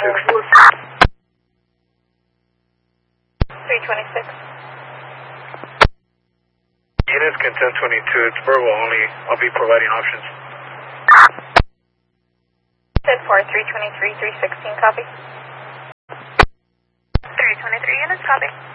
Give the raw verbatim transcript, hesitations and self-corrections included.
twenty-six. three twenty-six. Units can ten twenty-two, it's verbal only. I'll be providing options. ten four, three twenty-three, three sixteen, copy. three twenty-three units, copy.